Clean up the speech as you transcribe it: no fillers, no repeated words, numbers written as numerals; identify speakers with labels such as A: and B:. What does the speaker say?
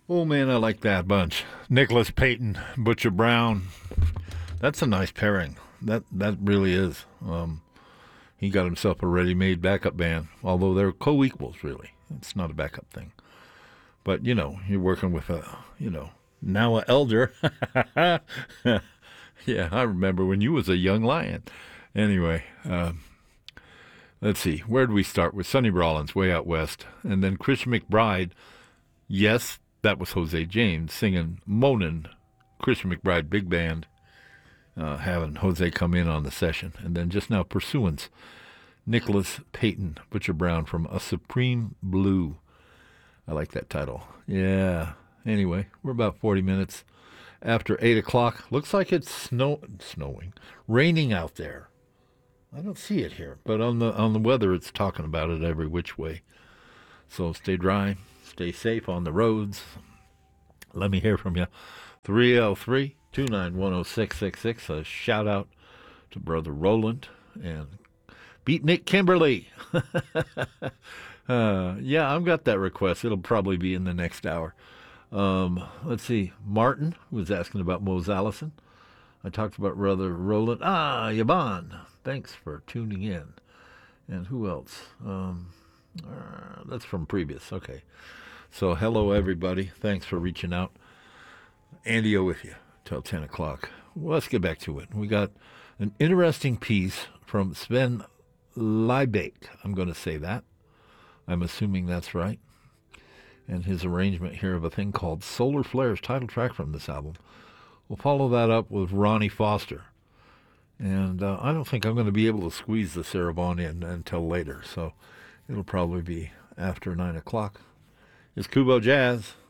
A: Oh man, I like that bunch. Nicholas Payton, Butcher Brown. That's a nice pairing. That really is. He got himself a ready-made backup band, although they're co-equals. Really, it's not a backup thing. But you're working with now a elder. Yeah, I remember when you was a young lion. Anyway, let's see. Where did we start with Sonny Rollins, Way Out West, and then Christian McBride. Yes, that was Jose James singing "Moanin'." Christian McBride big band, having Jose come in on the session, and then just now Pursuance, Nicholas Payton, Butcher Brown from A Supreme Blue. I like that title. Yeah. Anyway, we're about 40 minutes after 8 o'clock. Looks like it's snowing, raining out there. I don't see it here, but on the weather, it's talking about it every which way. So stay dry, stay safe on the roads. Let me hear from you. 303-291-0666. A shout out to Brother Roland and Beat Nick Kimberly. Yeah, I've got that request. It'll probably be in the next hour. Let's see. Martin was asking about Mose Allison. I talked about Brother Roland. Yvonne. Thanks for tuning in. And who else? That's from previous. Okay. So hello, everybody. Thanks for reaching out. Andy O with you till 10 o'clock. Well, let's get back to it. We got an interesting piece from Sven Liebeck. I'm going to say that. I'm assuming that's right. And his arrangement here of a thing called Solar Flares, title track from this album. We'll follow that up with Ronnie Foster. And I don't think I'm going to be able to squeeze the Sarah Vaughan in until later, so it'll probably be after 9 o'clock. It's Kubo Jazz.